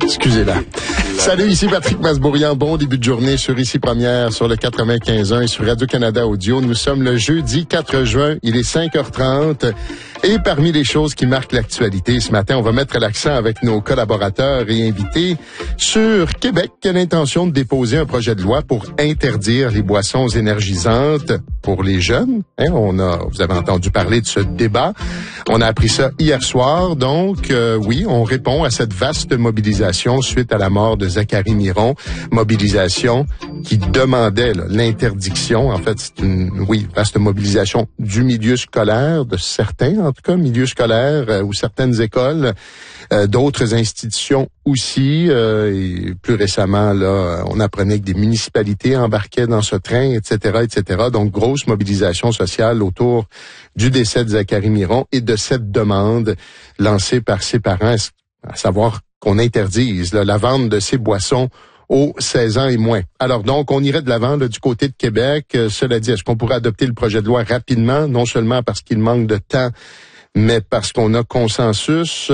Excusez-la. Salut, ici Patrick Masbourian. Bon début de journée sur Ici Première, sur le 95.1 et sur Radio-Canada Audio. Nous sommes le jeudi 4 juin. Il est 5h30. Et parmi les choses qui marquent l'actualité ce matin, on va mettre l'accent avec nos collaborateurs et invités sur Québec qui a l'intention de déposer un projet de loi pour interdire les boissons énergisantes pour les jeunes. Vous avez entendu parler de ce débat. On a appris ça hier soir. Donc, oui, on répond à cette vaste mobilisation suite à la mort de Zachary Miron. Mobilisation qui demandait l'interdiction. En fait, c'est une vaste mobilisation du milieu scolaire, de certains, en tout cas, milieu scolaire ou certaines écoles, d'autres institutions aussi. Et plus récemment, là, on apprenait que des municipalités embarquaient dans ce train, etc., etc. Donc, grosse mobilisation sociale autour du décès de Zachary Miron et de cette demande lancée par ses parents, à savoir qu'on interdise la vente de ces boissons aux 16 ans et moins. Alors donc, on irait de l'avant du côté de Québec. Cela dit, est-ce qu'on pourrait adopter le projet de loi rapidement, non seulement parce qu'il manque de temps, mais parce qu'on a consensus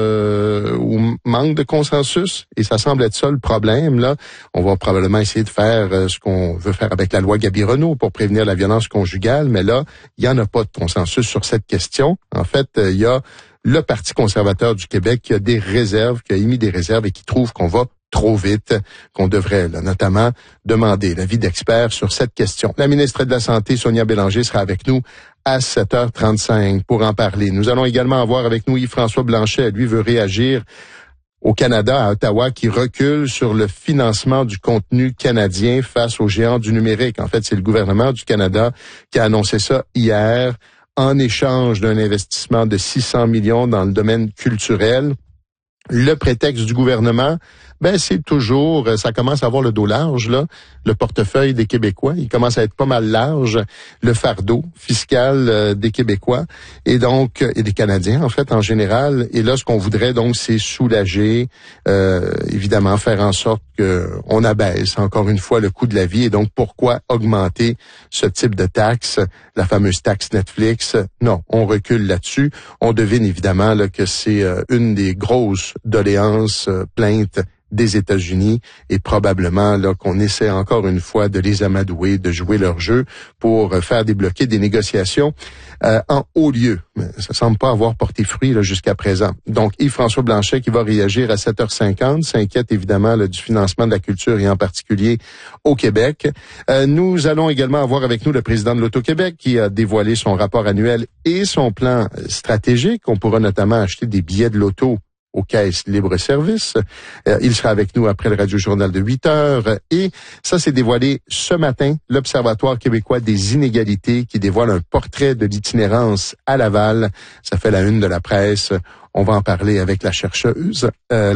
ou manque de consensus, et ça semble être ça le problème, là. On va probablement essayer de faire ce qu'on veut faire avec la loi Gabi-Renault pour prévenir la violence conjugale, mais là, il n'y en a pas de consensus sur cette question. En fait, il y a le Parti conservateur du Québec qui a des réserves, qui a émis des réserves et qui trouve qu'on va trop vite, qu'on devrait notamment demander l'avis d'experts sur cette question. La ministre de la Santé, Sonia Bélanger, sera avec nous à 7h35 pour en parler. Nous allons également avoir avec nous Yves-François Blanchet. Lui veut réagir au Canada, à Ottawa, qui recule sur le financement du contenu canadien face aux géants du numérique. En fait, c'est le gouvernement du Canada qui a annoncé ça hier en échange d'un investissement de 600 millions dans le domaine culturel. Le prétexte du gouvernement, c'est toujours, ça commence à avoir le dos large, là. Le portefeuille des Québécois, il commence à être pas mal large. Le fardeau fiscal des Québécois et donc, et des Canadiens, en fait, en général. Et là, ce qu'on voudrait, donc, c'est soulager, évidemment, faire en sorte qu'on abaisse, encore une fois, le coût de la vie. Et donc, pourquoi augmenter ce type de taxe, la fameuse taxe Netflix? Non, on recule là-dessus. On devine, évidemment, là, que c'est une des grosses doléances, plaintes des États-Unis et probablement là qu'on essaie encore une fois de les amadouer, de jouer leur jeu pour faire débloquer des négociations en haut lieu. Mais ça semble pas avoir porté fruit là, jusqu'à présent. Donc Yves-François Blanchet qui va réagir à 7h50 s'inquiète évidemment là, du financement de la culture et en particulier au Québec. Nous allons également avoir avec nous le président de l'Auto-Québec qui a dévoilé son rapport annuel et son plan stratégique. On pourra notamment acheter des billets de l'auto aux caisses libre-service. Il sera avec nous après le Radio-Journal de 8h. Et ça, c'est dévoilé ce matin, l'Observatoire québécois des inégalités qui dévoile un portrait de l'itinérance à Laval. Ça fait la une de la presse. On va en parler avec la chercheuse,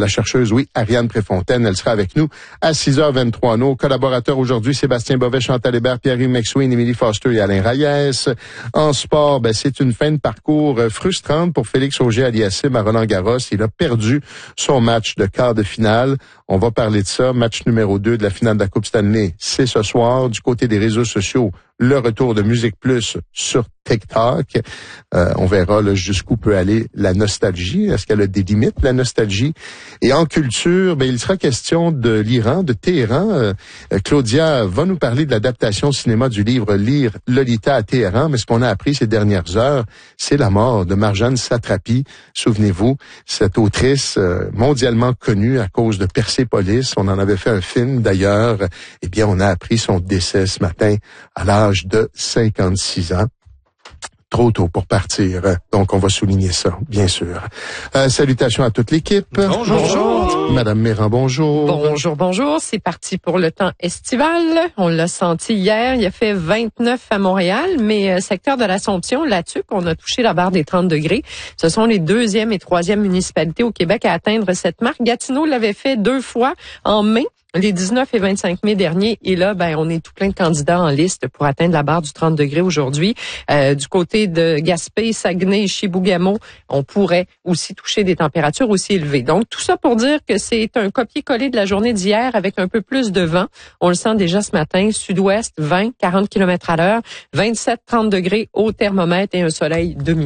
Ariane Préfontaine. Elle sera avec nous à 6h23. Nos collaborateurs aujourd'hui, Sébastien Bovet, Chantal Hébert, Pierre-Yves McSween, Émilie Foster et Alain Reyes. En sport, c'est une fin de parcours frustrante pour Félix Auger-Aliassime à Roland-Garros. Il a perdu son match de quart de finale. On va parler de ça. Match numéro 2 de la finale de la Coupe Stanley, c'est ce soir. Du côté des réseaux sociaux, le retour de Musique Plus sur TikTok. On verra là, jusqu'où peut aller la nostalgie. Est-ce qu'elle a des limites, la nostalgie? Et en culture, il sera question de l'Iran, de Téhéran. Claudia va nous parler de l'adaptation au cinéma du livre Lire Lolita à Téhéran. Mais ce qu'on a appris ces dernières heures, c'est la mort de Marjane Satrapi. Souvenez-vous, cette autrice mondialement connue à cause de Persépolis. On en avait fait un film d'ailleurs. Eh bien, on a appris son décès ce matin à l'âge de 56 ans. Trop tôt pour partir. Donc, on va souligner ça, bien sûr. Salutations à toute l'équipe. Bonjour. Madame Méran, bonjour. Bonjour. C'est parti pour le temps estival. On l'a senti hier. Il a fait 29 à Montréal, mais secteur de l'Assomption, là-dessus, on a touché la barre des 30 degrés. Ce sont les 2e et 3e municipalités au Québec à atteindre cette marque. Gatineau l'avait fait 2 fois en mai. Les 19 et 25 mai derniers, et là, on est tout plein de candidats en liste pour atteindre la barre du 30 degrés aujourd'hui. Du côté de Gaspé, Saguenay et Chibougamau, on pourrait aussi toucher des températures aussi élevées. Donc, tout ça pour dire que c'est un copier-coller de la journée d'hier avec un peu plus de vent. On le sent déjà ce matin, sud-ouest, 20, 40 km à l'heure, 27, 30 degrés au thermomètre et un soleil dominant.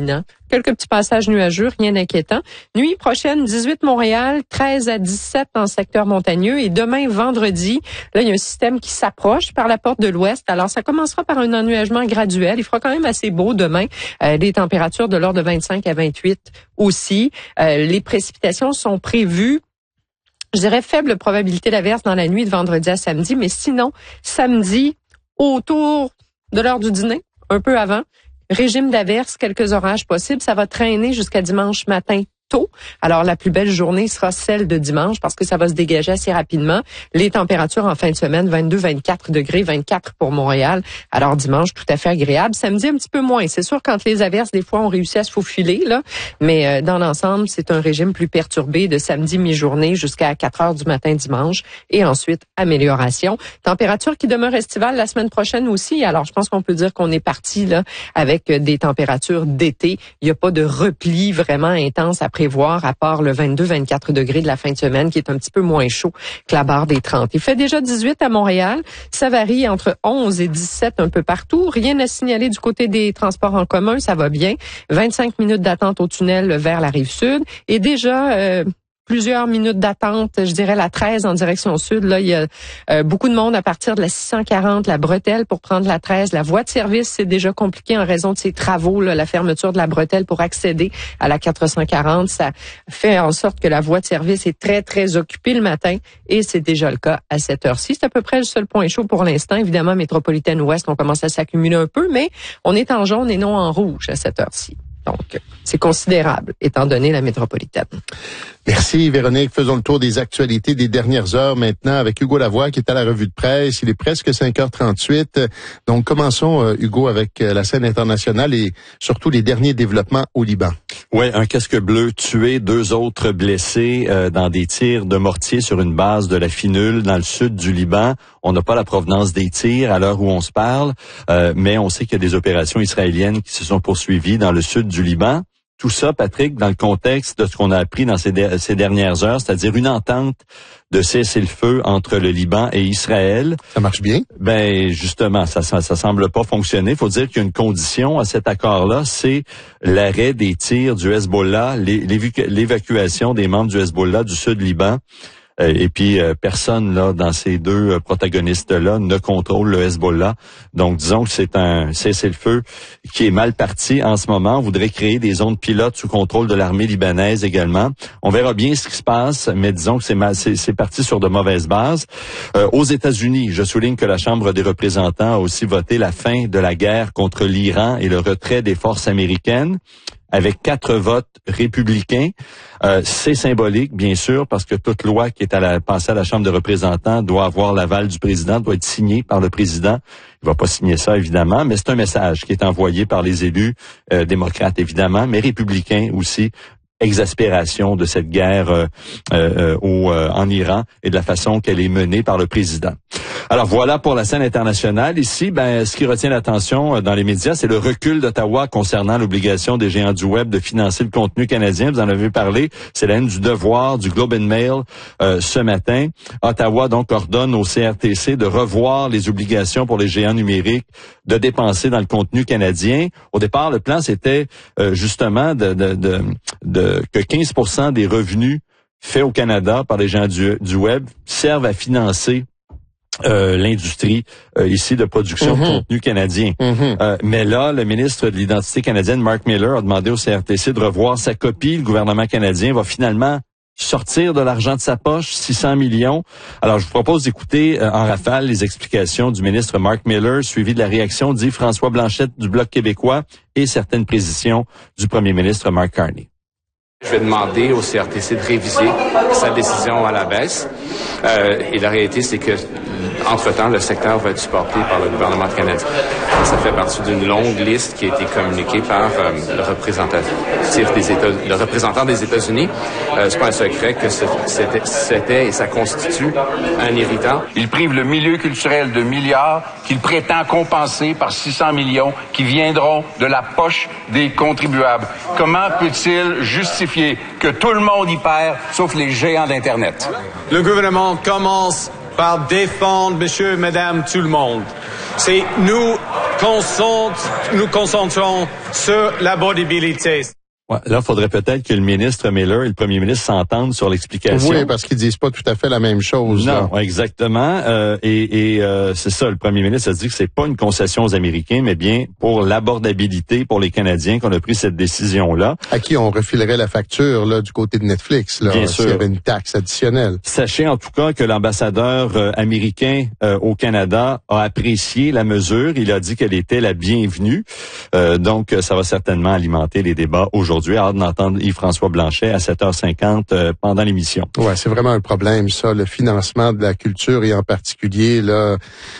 quelques petits passages nuageux, rien d'inquiétant. Nuit prochaine, 18 Montréal, 13 à 17 dans le secteur montagneux. Et demain, vendredi, là, il y a un système qui s'approche par la porte de l'ouest. Alors, ça commencera par un ennuagement graduel. Il fera quand même assez beau demain. Des températures de l'ordre de 25 à 28 aussi. Les précipitations sont prévues. Je dirais faible probabilité d'averse dans la nuit de vendredi à samedi, mais sinon, samedi, autour de l'heure du dîner, un peu avant, régime d'averse, quelques orages possibles. Ça va traîner jusqu'à dimanche matin tôt. Alors, la plus belle journée sera celle de dimanche parce que ça va se dégager assez rapidement. Les températures en fin de semaine, 22-24 degrés, 24 pour Montréal. Alors, dimanche, tout à fait agréable. Samedi, un petit peu moins. C'est sûr, quand les averses, des fois, ont réussi à se faufiler, là. Mais dans l'ensemble, c'est un régime plus perturbé de samedi mi-journée jusqu'à 4 heures du matin dimanche. Et ensuite, amélioration. Température qui demeure estivale la semaine prochaine aussi. Alors, je pense qu'on peut dire qu'on est parti là avec des températures d'été. Il n'y a pas de repli vraiment intense après prévoir, à part le 22-24 degrés de la fin de semaine, qui est un petit peu moins chaud que la barre des 30. Il fait déjà 18 à Montréal. Ça varie entre 11 et 17 un peu partout. Rien à signaler du côté des transports en commun. Ça va bien. 25 minutes d'attente au tunnel vers la Rive-Sud. Et déjà... plusieurs minutes d'attente, je dirais la 13 en direction sud. Là, il y a beaucoup de monde à partir de la 640, la bretelle pour prendre la 13. La voie de service, c'est déjà compliqué en raison de ces travaux, là, la fermeture de la bretelle pour accéder à la 440. Ça fait en sorte que la voie de service est très, très occupée le matin et c'est déjà le cas à cette heure-ci. C'est à peu près le seul point chaud pour l'instant. Évidemment, métropolitaine ouest, on commence à s'accumuler un peu, mais on est en jaune et non en rouge à cette heure-ci. Donc, c'est considérable, étant donné la métropolitaine. Merci, Véronique. Faisons le tour des actualités des dernières heures maintenant avec Hugo Lavoie qui est à la revue de presse. Il est presque 5h38. Donc, commençons, Hugo, avec la scène internationale et surtout les derniers développements au Liban. Oui, un casque bleu tué, 2 autres blessés dans des tirs de mortier sur une base de la Finule dans le sud du Liban. On n'a pas la provenance des tirs à l'heure où on se parle, mais on sait qu'il y a des opérations israéliennes qui se sont poursuivies dans le sud du Liban. Tout ça, Patrick, dans le contexte de ce qu'on a appris dans ces dernières heures, c'est-à-dire une entente de cessez-le-feu entre le Liban et Israël. Ça marche bien? Ben justement, ça semble pas fonctionner. Il faut dire qu'il y a une condition à cet accord-là, c'est l'arrêt des tirs du Hezbollah, l'évacuation des membres du Hezbollah du sud Liban. Et puis, personne là dans ces deux protagonistes-là ne contrôle le Hezbollah. Donc, disons que c'est un cessez-le-feu qui est mal parti en ce moment. On voudrait créer des zones pilotes sous contrôle de l'armée libanaise également. On verra bien ce qui se passe, mais disons que c'est parti sur de mauvaises bases. Aux États-Unis, je souligne que la Chambre des représentants a aussi voté la fin de la guerre contre l'Iran et le retrait des forces américaines, avec 4 votes républicains. C'est symbolique, bien sûr, parce que toute loi qui est passée à la Chambre des représentants doit avoir l'aval du président, doit être signée par le président. Il va pas signer ça, évidemment, mais c'est un message qui est envoyé par les élus démocrates, évidemment, mais républicains aussi. Exaspération de cette guerre en Iran et de la façon qu'elle est menée par le président. Alors voilà pour la scène internationale. Ici, ce qui retient l'attention dans les médias, c'est le recul d'Ottawa concernant l'obligation des géants du web de financer le contenu canadien. Vous en avez parlé, c'est la une du Devoir, du Globe and Mail ce matin. Ottawa donc ordonne au CRTC de revoir les obligations pour les géants numériques de dépenser dans le contenu canadien. Au départ, le plan c'était justement que 15% des revenus faits au Canada par les gens du web servent à financer l'industrie ici de production de contenu canadien. Mais là, le ministre de l'Identité canadienne, Mark Miller, a demandé au CRTC de revoir sa copie. Le gouvernement canadien va finalement sortir de l'argent de sa poche, 600 millions. Alors, je vous propose d'écouter en rafale les explications du ministre Mark Miller, suivi de la réaction d'Yves-François Blanchet du Bloc québécois et certaines précisions du premier ministre Mark Carney. Je vais demander au CRTC de réviser sa décision à la baisse. Et la réalité, c'est que, entre-temps, le secteur va être supporté par le gouvernement canadien. Ça fait partie d'une longue liste qui a été communiquée par le représentant des États-Unis. C'est pas un secret que c'était et ça constitue un irritant. Il prive le milieu culturel de milliards qu'il prétend compenser par 600 millions qui viendront de la poche des contribuables. Comment peut-il justifier que tout le monde y perd, sauf les géants d'Internet? Le gouvernement commence par défendre, monsieur, madame, tout le monde. Nous concentrons sur l'abordabilité. Ouais, là, il faudrait peut-être que le ministre Miller et le premier ministre s'entendent sur l'explication. Oui, parce qu'ils disent pas tout à fait la même chose. Non, exactement. C'est ça, le premier ministre a dit que c'est pas une concession aux Américains, mais bien pour l'abordabilité pour les Canadiens qu'on a pris cette décision-là. À qui on refilerait la facture là du côté de Netflix, là, bien s'il sûr. y avait une taxe additionnelle. Sachez en tout cas que l'ambassadeur américain au Canada a apprécié la mesure. Il a dit qu'elle était la bienvenue. Donc, ça va certainement alimenter les débats aujourd'hui. Hâte d'entendre Yves-François Blanchet à 7h50 pendant l'émission. Ouais, c'est vraiment un problème, ça, le financement de la culture et en particulier là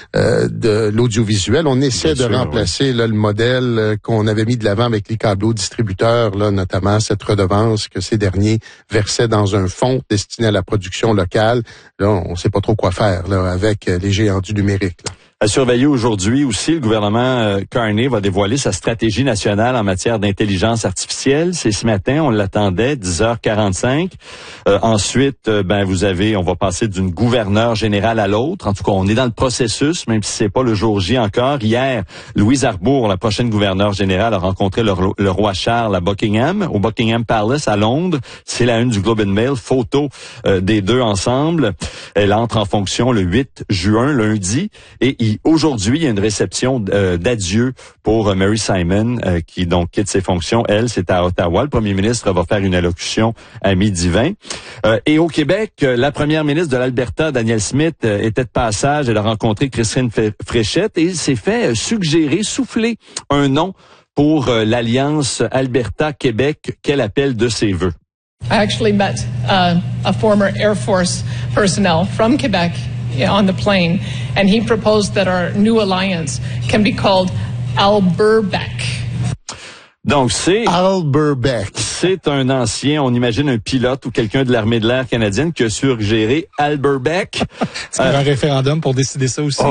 de l'audiovisuel. On essaie de remplacer là, le modèle qu'on avait mis de l'avant avec les câbleaux distributeurs, là, notamment cette redevance que ces derniers versaient dans un fonds destiné à la production locale. Là, on sait pas trop quoi faire là, avec les géants du numérique. Là. À surveiller aujourd'hui aussi, le gouvernement Carney va dévoiler sa stratégie nationale en matière d'intelligence artificielle. C'est ce matin, on l'attendait, 10h45. Ensuite, on va passer d'une gouverneure générale à l'autre. En tout cas, on est dans le processus, même si c'est pas le jour J encore. Hier, Louise Arbour, la prochaine gouverneure générale, a rencontré le roi Charles à Buckingham, au Buckingham Palace à Londres. C'est la une du Globe and Mail, photo des deux ensemble. Elle entre en fonction le 8 juin, lundi, et aujourd'hui, il y a une réception d'adieu pour Mary Simon, qui donc quitte ses fonctions. Elle, c'est à Ottawa. Le premier ministre va faire une allocution à 12h20. Et au Québec, la première ministre de l'Alberta, Danielle Smith, était de passage. Elle a rencontré Christine Fréchette et s'est fait souffler un nom pour l'Alliance Alberta-Québec qu'elle appelle de ses vœux. I actually met a former Air Force personnel from Quebec on the plane, and he proposed that our new alliance can be called Alberbec. Donc, c'est Alberbec. C'est un ancien, on imagine un pilote ou quelqu'un de l'armée de l'air canadienne qui a suggéré Alberbec. C'est un référendum pour décider ça aussi?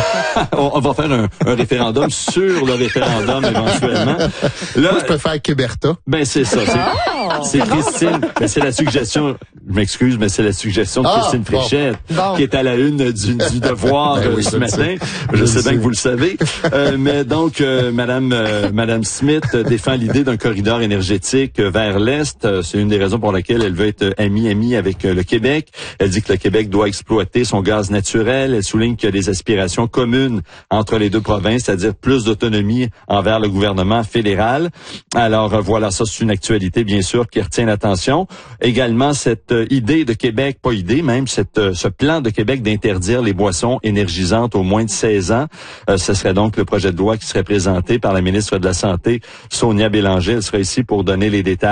On va faire un référendum sur le référendum éventuellement. Là, moi, je préfère Québerta. Ben, c'est ça. C'est Christine. Ben, c'est la suggestion, je m'excuse, mais c'est la suggestion de Christine Fréchette, qui est à la une du Devoir ce matin. Je sais bien que vous le savez. Mais donc, Madame Smith défend l'idée d'un corridor énergétique vers l'Est. C'est une des raisons pour laquelle elle veut être amie avec le Québec. Elle dit que le Québec doit exploiter son gaz naturel. Elle souligne qu'il y a des aspirations communes entre les deux provinces, c'est-à-dire plus d'autonomie envers le gouvernement fédéral. Alors voilà, ça c'est une actualité bien sûr qui retient l'attention. Également cette idée de Québec, pas idée même, ce plan de Québec d'interdire les boissons énergisantes aux moins de 16 ans. Ce serait donc le projet de loi qui serait présenté par la ministre de la Santé, Sonia Bélanger. Elle sera ici pour donner les détails.